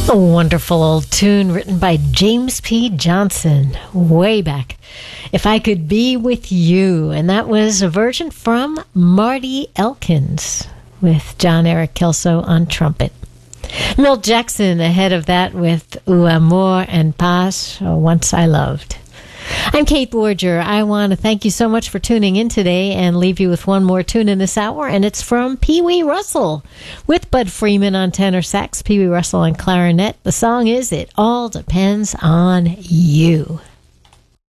A wonderful old tune written by James P. Johnson way back. If I Could Be With You. And that was a version from Marty Elkins with John Eric Kelso on trumpet. Milt Jackson ahead of that with O Amor and Paz, Once I Loved. I'm Kate Borger. I want to thank you so much for tuning in today and leave you with one more tune in this hour, and it's from Pee Wee Russell with Bud Freeman on tenor sax, Pee Wee Russell on clarinet. The song is It All Depends on You.